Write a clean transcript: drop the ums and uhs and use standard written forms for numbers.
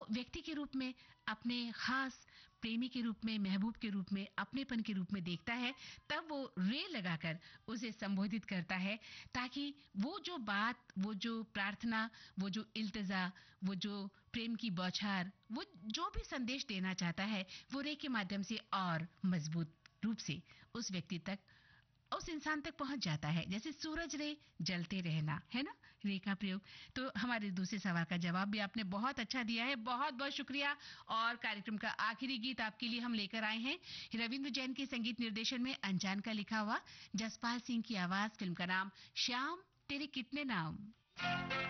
व्यक्ति के रूप में, अपने खास प्रेमी के रूप में, महबूब के रूप में, अपनेपन के रूप में देखता है, तब वो रे लगाकर उसे संबोधित करता है, ताकि वो जो बात, वो जो प्रार्थना, वो जो इल्तिजा, वो जो प्रेम की बौछार, वो जो भी संदेश देना चाहता है, वो रे के माध्यम से और मजबूत रूप से उस व्यक्ति तक, उस इंसान तक पहुंच जाता है। जैसे सूरज रे जलते रहना, है ना, रे का प्रयोग। तो हमारे दूसरे सवाल का जवाब भी आपने बहुत अच्छा दिया है, बहुत बहुत शुक्रिया। और कार्यक्रम का आखिरी गीत आपके लिए हम लेकर आए हैं रविंद्र जैन के संगीत निर्देशन में अनजान का लिखा हुआ, जसपाल सिंह की आवाज, फिल्म का नाम श्याम तेरे कितने नाम।